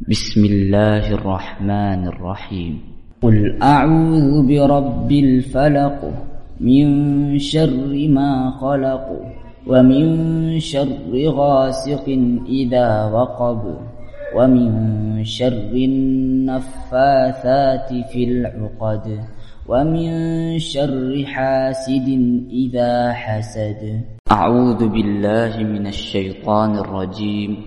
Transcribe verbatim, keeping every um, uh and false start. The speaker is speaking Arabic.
بسم الله الرحمن الرحيم. قل أعوذ برب الفلق من شر ما خلق ومن شر غاسق إذا وقب ومن شر النفاثات في العقد ومن شر حاسد إذا حسد. أعوذ بالله من الشيطان الرجيم.